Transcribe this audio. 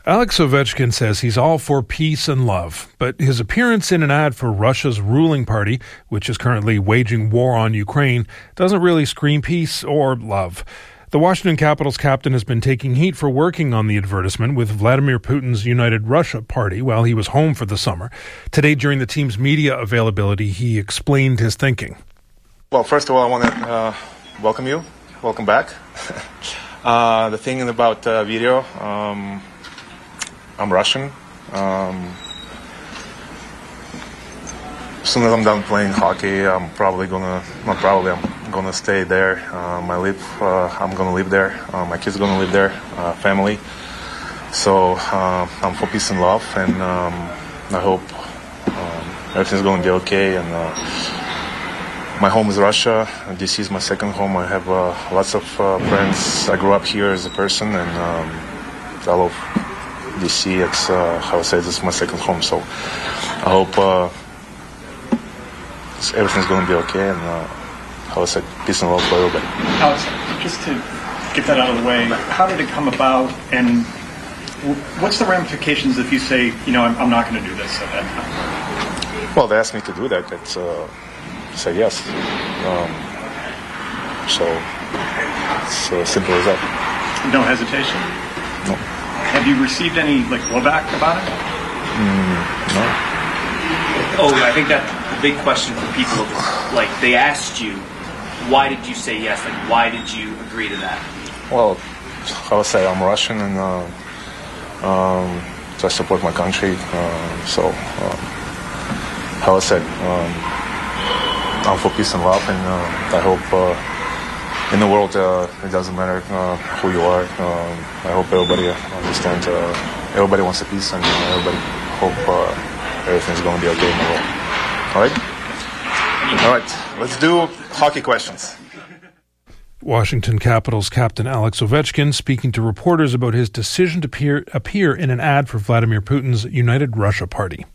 Alex Ovechkin says he's all for peace and love, but his appearance in an ad for Russia's ruling party, which is currently waging war on Ukraine, doesn't really scream peace or love. The Washington Capitals captain has been taking heat for working on the advertisement with Vladimir Putin's United Russia Party while he was home for the summer. Today, during the team's media availability, he explained his thinking. Well, first of all, I want to welcome you. Welcome back. The thing about video, I'm Russian. As soon as I'm done playing hockey, I'm gonna stay there. I'm gonna live there. My kids are gonna live there. Family. So I'm for peace and love, and I hope everything's gonna be okay. And my home is Russia. DC is my second home. I have lots of friends. I grew up here as a person, and I love DC. It's how I say, this is my second home. So I hope everything's going to be okay, and how I said, peace and love for everybody. Alex, just to get that out of the way, how did it come about, and what's the ramifications if you say, I'm not going to do this at that time? Well, they asked me to do that. It's say yes. So it's simple as that. No hesitation? No. Have you received any blowback about it? No. Oh, I think that's the big question for people. They asked you, why did you say yes? Why did you agree to that? Well, I would say I'm Russian, and so I support my country. How I said, I'm for peace and love, and I hope in the world it doesn't matter who you are. I hope everybody understands. Everybody wants a peace, and everybody hope everything's going to be okay in the world. All right. Let's do hockey questions. Washington Capitals captain Alex Ovechkin speaking to reporters about his decision to appear in an ad for Vladimir Putin's United Russia Party.